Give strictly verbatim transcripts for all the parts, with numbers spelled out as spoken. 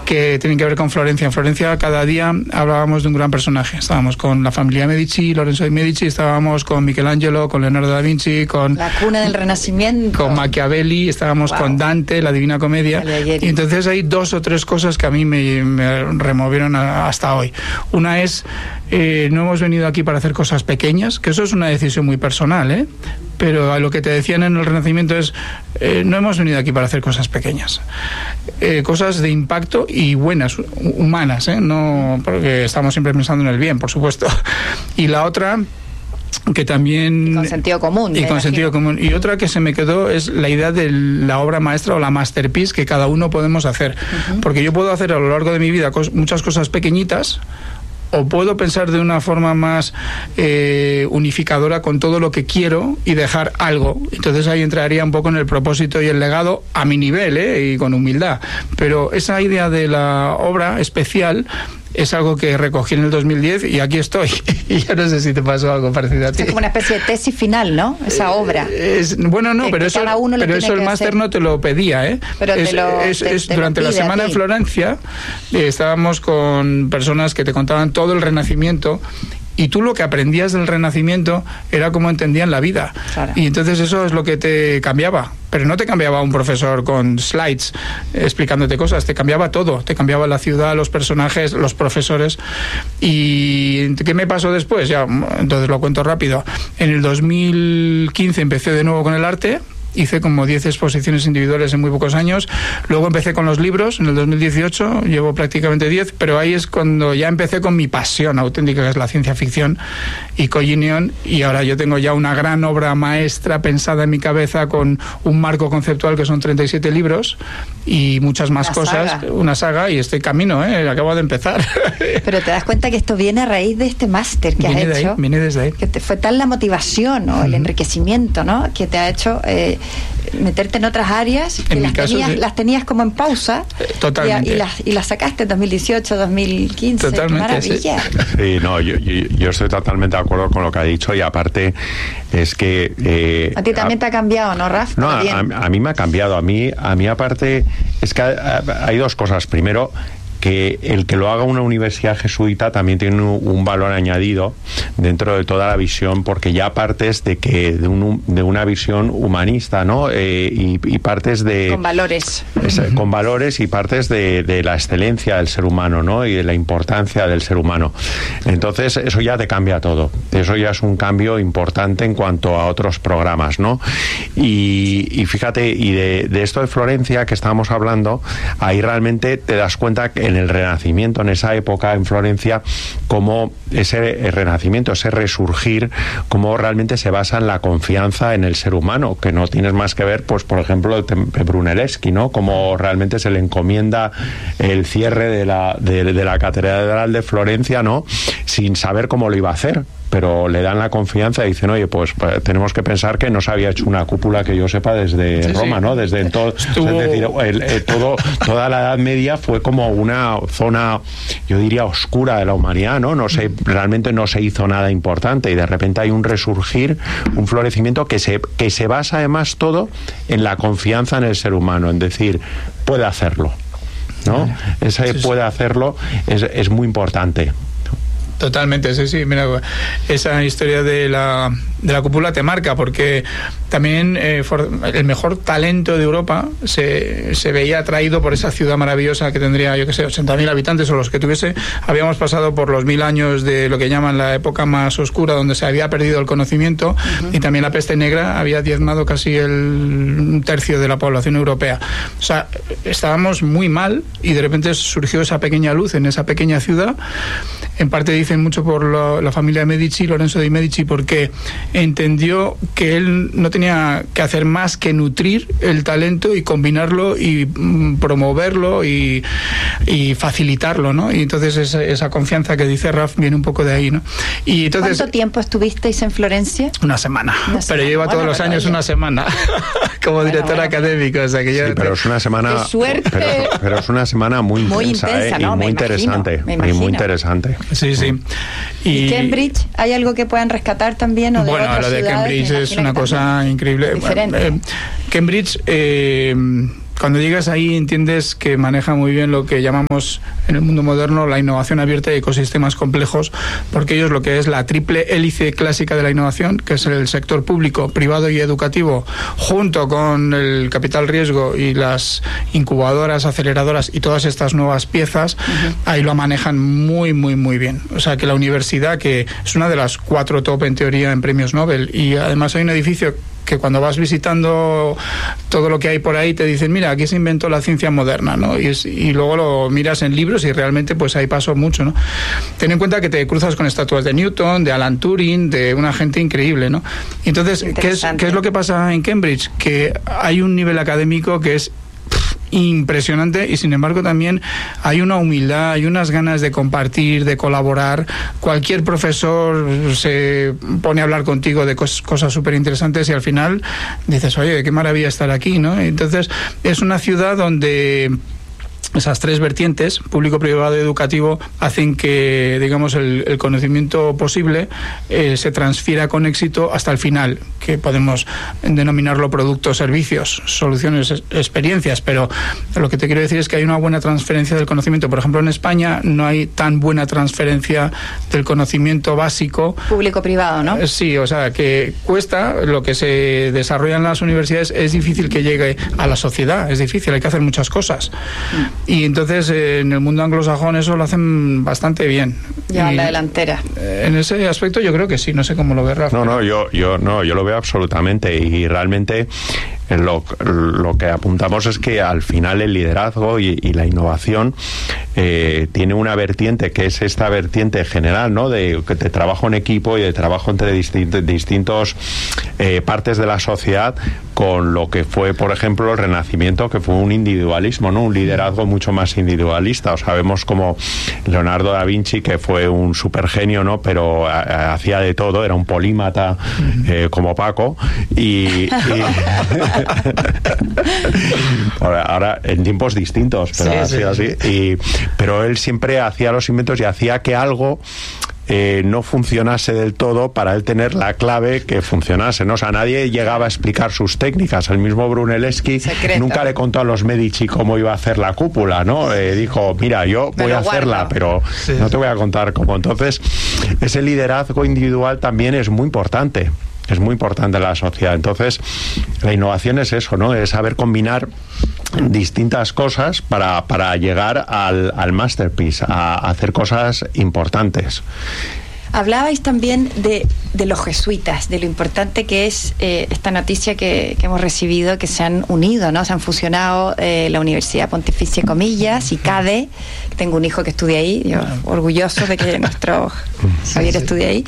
que tienen que ver con Florencia. En Florencia cada día hablábamos de un gran personaje. Estábamos con la familia Medici, Lorenzo de Medici, estábamos con Michelangelo, con Leonardo da Vinci, con... La cuna del Renacimiento. Con Machiavelli, estábamos wow. con Dante, la Divina Comedia. Y entonces hay dos o tres cosas que a mí me, me removieron a, hasta hoy. Una es, eh, no hemos venido aquí para hacer cosas pequeñas, que eso es una decisión muy personal, ¿eh? Pero a lo que te decían en el Renacimiento es, eh, no hemos venido aquí para hacer cosas pequeñas, eh, cosas de impacto y buenas, humanas, ¿eh? No, porque estamos siempre pensando en el bien, por supuesto. Y la otra, que también... Y con sentido común. Y con imagino. sentido común. Y otra que se me quedó es la idea de la obra maestra o la masterpiece que cada uno podemos hacer. Uh-huh. Porque yo puedo hacer a lo largo de mi vida cos- muchas cosas pequeñitas, o puedo pensar de una forma más eh, unificadora con todo lo que quiero y dejar algo. Entonces ahí entraría un poco en el propósito y el legado a mi nivel, ¿eh? Y con humildad. Pero esa idea de la obra especial es algo que recogí en el dos mil diez y aquí estoy. Y yo no sé si te pasó algo parecido a ti. Es como una especie de tesis final, ¿no? Esa obra. Eh, es, bueno, no, pero eso, pero eso el máster no te lo pedía, ¿eh? Pero es, te lo, es, te, es, te durante lo la semana en Florencia eh, estábamos con personas que te contaban todo el Renacimiento. Y tú lo que aprendías del Renacimiento era cómo entendían la vida. Claro. Y entonces eso es lo que te cambiaba. Pero no te cambiaba un profesor con slides eh, explicándote cosas, te cambiaba todo. Te cambiaba la ciudad, los personajes, los profesores. ¿Y qué me pasó después? Ya, entonces lo cuento rápido. En el dos mil quince empecé de nuevo con el arte. Hice como diez exposiciones individuales en muy pocos años. Luego empecé con los libros en el dos mil dieciocho, llevo prácticamente diez, pero ahí es cuando ya empecé con mi pasión auténtica, que es la ciencia ficción y Collignon, y ahora yo tengo ya una gran obra maestra pensada en mi cabeza con un marco conceptual que son treinta y siete libros y muchas más una cosas, saga. una saga, y estoy camino, ¿eh? Acabo de empezar. Pero te das cuenta que esto viene a raíz de este máster que viene has de hecho. Ahí, viene desde ahí. Que te fue tal la motivación, ¿no? Uh-huh. El enriquecimiento, ¿no? Que te ha hecho... Eh, meterte en otras áreas que en las, caso, tenías, sí. las tenías como en pausa. Eh, totalmente. Y, y, las, y las sacaste en dos mil dieciocho, dos mil quince. Totalmente, maravilla. Sí, sí no, yo, yo, yo estoy totalmente de acuerdo con lo que ha dicho, y aparte es que... Eh, a ti también a, te ha cambiado, ¿no, Raf? No, a, a, a mí me ha cambiado. A mí, a mí aparte es que hay dos cosas. Primero, que el que lo haga una universidad jesuita también tiene un, un valor añadido dentro de toda la visión, porque ya partes de que de, un, de una visión humanista, ¿no? Eh, y, y partes de... Con valores. Es, con valores y partes de, de la excelencia del ser humano, ¿no? Y de la importancia del ser humano. Entonces, eso ya te cambia todo. Eso ya es un cambio importante en cuanto a otros programas, ¿no? Y, y fíjate, y de, de esto de Florencia que estábamos hablando, ahí realmente te das cuenta que en el Renacimiento, en esa época en Florencia, como ese renacimiento, ese resurgir, como realmente se basa en la confianza en el ser humano, que no tienes más que ver, pues por ejemplo, de Brunelleschi, ¿no? Como realmente se le encomienda el cierre de la, de, de la Catedral de Florencia, ¿no? Sin saber cómo lo iba a hacer, pero le dan la confianza y dicen, oye, pues, pues tenemos que pensar que no se había hecho una cúpula que yo sepa desde sí, Roma, sí. ¿no? Desde todo, Estuvo... es decir, el, el, todo, toda la Edad Media fue como una zona, yo diría, oscura de la humanidad, ¿no? No se, realmente no se hizo nada importante, y de repente hay un resurgir, un florecimiento que se, que se basa además todo en la confianza en el ser humano, en decir, puede hacerlo, ¿no? Vale. Ese sí, puede sí. hacerlo es, es muy importante. Totalmente, sí, sí. Mira, esa historia de la, de la cúpula te marca, porque también eh, for, el mejor talento de Europa se, se veía atraído por esa ciudad maravillosa que tendría, yo que sé, ochenta mil habitantes o los que tuviese. Habíamos pasado por los mil años de lo que llaman la época más oscura, donde se había perdido el conocimiento, uh-huh. y también la peste negra había diezmado casi el un tercio de la población europea. O sea, estábamos muy mal, y de repente surgió esa pequeña luz en esa pequeña ciudad. En parte dicen mucho por lo, la familia Medici, Lorenzo de Medici, porque entendió que él no tenía que hacer más que nutrir el talento y combinarlo y mm, promoverlo y, y facilitarlo, ¿no? Y entonces esa, esa confianza que dice Raf viene un poco de ahí, ¿no? Y entonces, ¿cuánto tiempo estuvisteis en Florencia? Una semana. Una semana. Pero lleva bueno, todos los años oye. una semana como bueno, director bueno, académico. O sea que yo sí, pero es una semana... ¡Qué suerte! Pero, pero es una semana muy, muy intensa, intensa, ¿eh? ¿no? Y muy me interesante. Imagino, y muy interesante. Sí, sí. ¿Y, ¿Y Cambridge? ¿Hay algo que puedan rescatar también? ¿O de bueno, lo de Cambridge es una cosa increíble. Diferente. Eh, Cambridge... Eh, cuando llegas ahí entiendes que maneja muy bien lo que llamamos en el mundo moderno la innovación abierta y ecosistemas complejos, porque ellos lo que es la triple hélice clásica de la innovación, que es el sector público, privado y educativo, junto con el capital riesgo y las incubadoras, aceleradoras y todas estas nuevas piezas, uh-huh. ahí lo manejan muy, muy, muy bien. O sea que la universidad, que es una de las cuatro top en teoría en premios Nobel, y además hay un edificio que cuando vas visitando todo lo que hay por ahí te dicen, mira, aquí se inventó la ciencia moderna, ¿no? Y, es, y luego lo miras en libros y realmente pues ahí pasó mucho, ¿no? Ten en cuenta que te cruzas con estatuas de Newton, de Alan Turing, de una gente increíble, ¿no? Entonces, ¿qué es, ¿qué es lo que pasa en Cambridge? Que hay un nivel académico que es impresionante y sin embargo también hay una humildad, hay unas ganas de compartir, de colaborar. Cualquier profesor se pone a hablar contigo de cos- cosas súper interesantes y al final dices, oye, qué maravilla estar aquí, ¿no? Entonces es una ciudad donde esas tres vertientes, público, privado y educativo, hacen que, digamos, el, el conocimiento posible eh, se transfiera con éxito hasta el final, que podemos denominarlo productos, servicios, soluciones, es, experiencias, pero lo que te quiero decir es que hay una buena transferencia del conocimiento. Por ejemplo, en España no hay tan buena transferencia del conocimiento básico. Público-privado, ¿no? Sí, o sea, que cuesta, lo que se desarrolla en las universidades es difícil que llegue a la sociedad, es difícil, hay que hacer muchas cosas. Mm. Y entonces eh, en el mundo anglosajón eso lo hacen bastante bien. Llevan la delantera. Eh, en ese aspecto yo creo que sí, no sé cómo lo ve Rafa. No, no, yo, yo, no, yo lo veo absolutamente y realmente lo, lo que apuntamos es que al final el liderazgo y, y la innovación eh, tiene una vertiente que es esta vertiente general, ¿no? De, de trabajo en equipo y de trabajo entre distintos, distintos eh, partes de la sociedad, con lo que fue, por ejemplo, el Renacimiento, que fue un individualismo, ¿no? Un liderazgo mucho más individualista. O sea, vemos como Leonardo da Vinci, que fue un supergenio, ¿no? Pero a, a, hacía de todo, era un polímata eh, como Paco y, y ahora, ahora en tiempos distintos, pero sí, ha sido sí. así. Y, pero él siempre hacía los inventos y hacía que algo Eh, no funcionase del todo para él tener la clave que funcionase, ¿no? O sea, nadie llegaba a explicar sus técnicas. El mismo Brunelleschi Secreta. nunca le contó a los Medici cómo iba a hacer la cúpula, ¿no? Eh, dijo, mira, yo voy a hacerla, pero sí. no te voy a contar cómo. Entonces, ese liderazgo individual también es muy importante. Es muy importante en la sociedad. Entonces, la innovación es eso, ¿no? Es saber combinar distintas cosas para, para llegar al, al masterpiece, a, a hacer cosas importantes. Hablabais también de, de los jesuitas, de lo importante que es eh, esta noticia que, que hemos recibido, que se han unido, ¿no? Se han fusionado eh, la Universidad Pontificia Comillas y CADE. Tengo un hijo que estudia ahí, yo orgulloso de que nuestro Javier estudie ahí.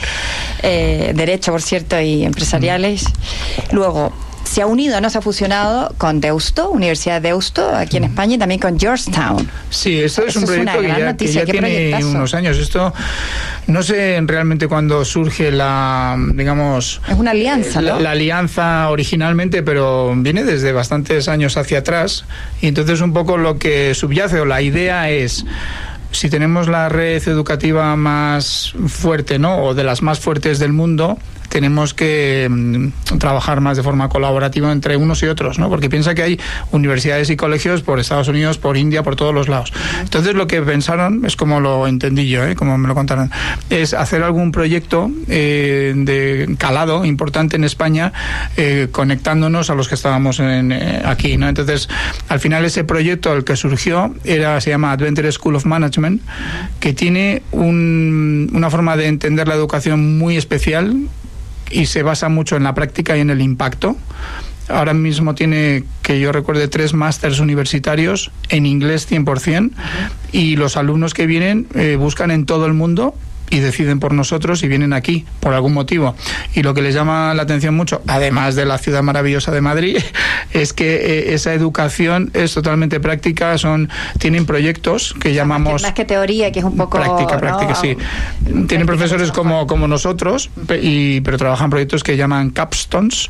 Eh, Derecho, por cierto, y empresariales. Luego, se ha unido, ¿no? Se ha fusionado con Deusto, Universidad de Deusto, aquí en España, y también con Georgetown. Sí, esto es un proyecto es que ya, noticia, que ya tiene proyectazo. unos años. Esto, no sé realmente cuándo surge la, digamos... Es una alianza, la, ¿no? La alianza originalmente, pero viene desde bastantes años hacia atrás. Y entonces un poco lo que subyace, o la idea es... Si tenemos la red educativa más fuerte, ¿no? O de las más fuertes del mundo, tenemos que mm, trabajar más de forma colaborativa entre unos y otros, ¿no? Porque piensa que hay universidades y colegios por Estados Unidos, por India, por todos los lados. Entonces lo que pensaron, es como lo entendí yo, ¿eh? Como me lo contaron, es hacer algún proyecto eh, de calado importante en España, eh, conectándonos a los que estábamos en, eh, aquí, ¿no? Entonces, al final ese proyecto, el que surgió, era se llama Adventure School of Management, que tiene un, una forma de entender la educación muy especial y se basa mucho en la práctica y en el impacto. Ahora mismo tiene, que yo recuerde, tres másters universitarios en inglés cien por ciento, uh-huh. y los alumnos que vienen eh, buscan en todo el mundo y deciden por nosotros y vienen aquí por algún motivo. Y lo que les llama la atención mucho, además de la ciudad maravillosa de Madrid, es que eh, esa educación es totalmente práctica. Son tienen proyectos que llamamos... Más que, más que teoría, que es un poco... Práctica, práctica, ¿no? Sí. Tienen práctica, profesores como, como nosotros, y, pero trabajan proyectos que llaman capstones,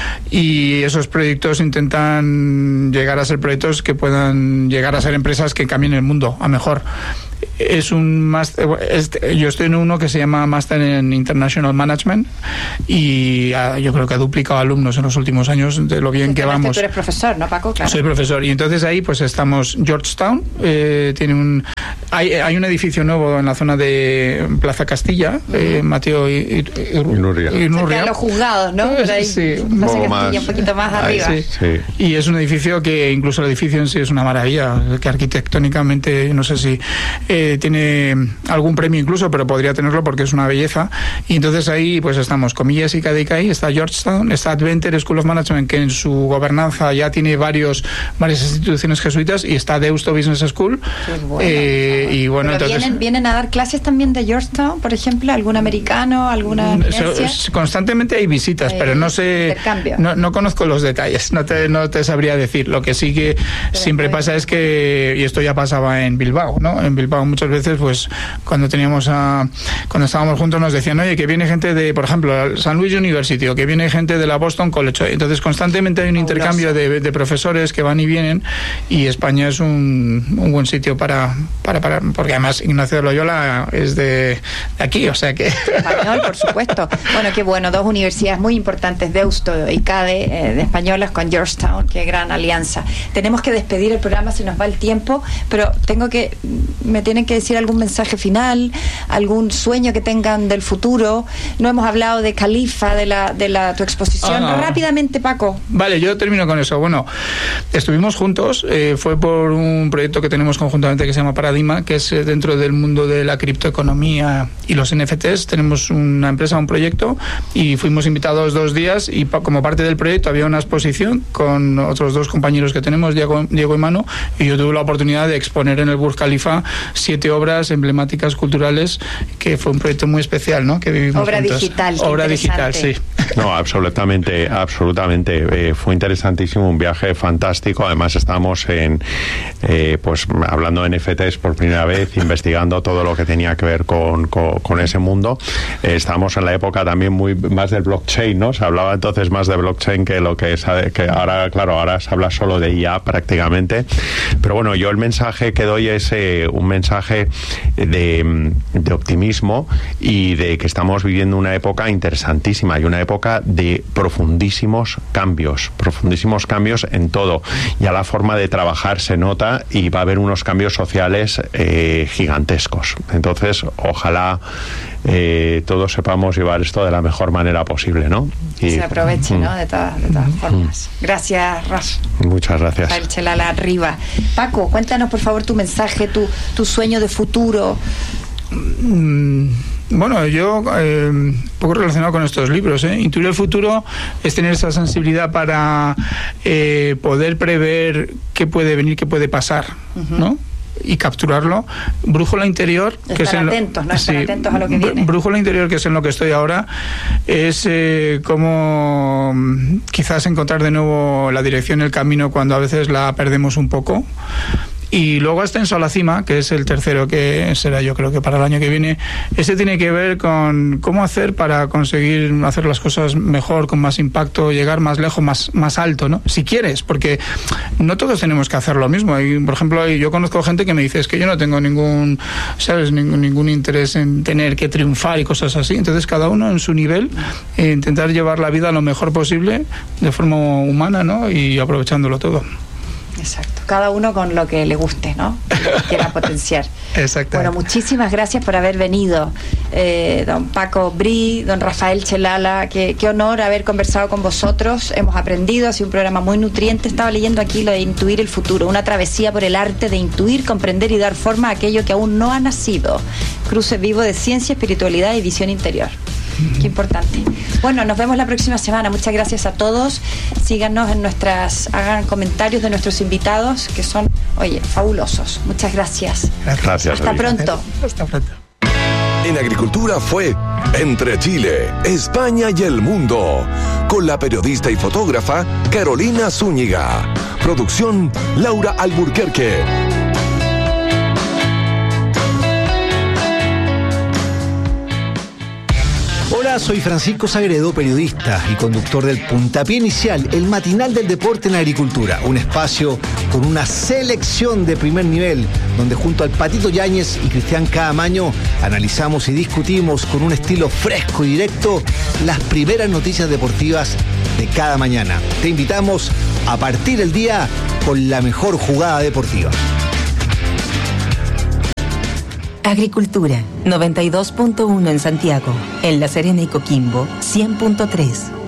y esos proyectos intentan llegar a ser proyectos que puedan llegar a ser empresas que cambien el mundo a mejor. Es un máster, yo estoy en tiene uno que se llama Master en International Management y uh, yo creo que ha duplicado alumnos en los últimos años de lo bien sí, que vamos. Tú eres profesor, ¿no, Paco? Claro. Soy profesor y entonces ahí pues estamos Georgetown, eh, tiene un hay, hay un edificio nuevo en la zona de Plaza Castilla, uh-huh. eh, Mateo y, y, y, y Nurria. Y Nurria. Los juzgados, ¿no? Por ahí, sí, un poco más, un poquito más arriba. Sí. Sí. Y es un edificio que incluso el edificio en sí es una maravilla, que arquitectónicamente no sé si eh, tiene algún premio incluso, pero podría tenerlo porque es una belleza. Y entonces ahí pues estamos Comillas y K D K I, está Georgetown, está Adventure School of Management, que en su gobernanza ya tiene varios varias instituciones jesuitas, y está Deusto Business School. Bueno, eh, y bueno, pero entonces vienen, vienen a dar clases también de Georgetown, por ejemplo, algún americano, alguna eminencia. So, constantemente hay visitas, eh, pero no sé, no, no conozco los detalles, no te, no te sabría decir. Lo que sí que pero siempre pasa bien. Es que, y esto ya pasaba en Bilbao, ¿no? En Bilbao muchas veces, pues, cuando teníamos a, cuando estábamos juntos nos decían, oye, que viene gente de, por ejemplo, San Luis University, o que viene gente de la Boston College. Entonces, constantemente hay un Fabuloso. intercambio de, de profesores que van y vienen, y España es un, un buen sitio para, para, para, porque además Ignacio de Loyola es de, de aquí, o sea que... Español, por supuesto. Bueno, qué bueno, dos universidades muy importantes, Deusto y C A D E, eh, de españolas, con Georgetown, qué gran alianza. Tenemos que despedir el programa, se nos va el tiempo, pero tengo que, me tienen que decir algún mensaje final, algún sueño que tengan del futuro. No hemos hablado de Califa, de la, de la tu exposición. Ah, no. Rápidamente, Paco. Vale, yo termino con eso. Bueno, estuvimos juntos, eh, fue por un proyecto que tenemos conjuntamente que se llama Paradigma, que es eh, dentro del mundo de la criptoeconomía y los N F Ts. Tenemos una empresa, un proyecto, y fuimos invitados dos días, y pa- como parte del proyecto había una exposición con otros dos compañeros que tenemos, Diego, Diego y Manu, y yo tuve la oportunidad de exponer en el Burj Khalifa siete obras emblemáticas culturales, que fue un proyecto muy especial, ¿no? Que vivimos Obra juntos. digital. Obra digital, sí. No, absolutamente, absolutamente. Eh, fue interesantísimo, un viaje fantástico. Además estamos en, eh, pues hablando de N F Ts por primera vez, investigando todo lo que tenía que ver con, con, con ese mundo. Eh, estábamos en la época también muy más del blockchain, ¿no? Se hablaba entonces más de blockchain que lo que es, que ahora, claro, ahora se habla solo de I A prácticamente. Pero bueno, yo el mensaje que doy es eh, un mensaje de, de optimismo, y de que estamos viviendo una época interesantísima y una época de profundísimos cambios, profundísimos cambios en todo. Ya la forma de trabajar se nota, y va a haber unos cambios sociales eh, gigantescos. Entonces, ojalá eh, todos sepamos llevar esto de la mejor manera posible, ¿no? Y se aproveche, mm. ¿no? De todas, de todas mm. formas. Gracias, Ras. Muchas gracias. Rafael Chelala arriba. Paco, cuéntanos por favor tu mensaje, tu, tu sueño de futuro. Mm. Bueno, yo, eh, un poco relacionado con estos libros, ¿eh? Intuir el futuro es tener esa sensibilidad para eh, poder prever qué puede venir, qué puede pasar, uh-huh. ¿no? Y capturarlo. Brújula interior, estar que es en atentos, lo, ¿no? Estar sí, atentos a lo que viene. Brújula interior, que es en lo que estoy ahora, es eh, como quizás encontrar de nuevo la dirección, el camino, cuando a veces la perdemos un poco. Y luego Ascenso a la Cima, que es el tercero, que será yo creo que para el año que viene. Este tiene que ver con cómo hacer para conseguir hacer las cosas mejor, con más impacto, llegar más lejos, más, más alto, ¿no? Si quieres, porque no todos tenemos que hacer lo mismo. Hay, por ejemplo, yo conozco gente que me dice, es que yo no tengo ningún, ¿sabes? Ningún, ningún interés en tener que triunfar y cosas así. Entonces, cada uno en su nivel, eh, intentar llevar la vida lo mejor posible, de forma humana, ¿no? Y aprovechándolo todo. Exacto, cada uno con lo que le guste, ¿no? Lo que quiera potenciar. Exacto. Bueno, muchísimas gracias por haber venido, eh, don Paco Bri, don Rafael Chelala, qué, qué honor haber conversado con vosotros. Hemos aprendido, ha sido un programa muy nutriente. Estaba leyendo aquí lo de intuir el futuro, una travesía por el arte de intuir, comprender y dar forma a aquello que aún no ha nacido. Cruce vivo de ciencia, espiritualidad y visión interior. Qué importante. Bueno, nos vemos la próxima semana. Muchas gracias a todos. Síganos en nuestras, hagan comentarios de nuestros invitados, que son, oye, fabulosos. Muchas gracias. Gracias. Hasta pronto. Hasta pronto. En Agricultura fue Entre Chile, España y el Mundo, con la periodista y fotógrafa Carolina Zúñiga. Producción Laura Alburquerque. Hola, soy Francisco Sagredo, periodista y conductor del Puntapié Inicial, el matinal del deporte en agricultura. Un espacio con una selección de primer nivel, donde junto al Patito Yáñez y Cristian Caamaño analizamos y discutimos con un estilo fresco y directo las primeras noticias deportivas de cada mañana. Te invitamos a partir el día con la mejor jugada deportiva. Agricultura, noventa y dos punto uno en Santiago, en La Serena y Coquimbo, cien punto tres.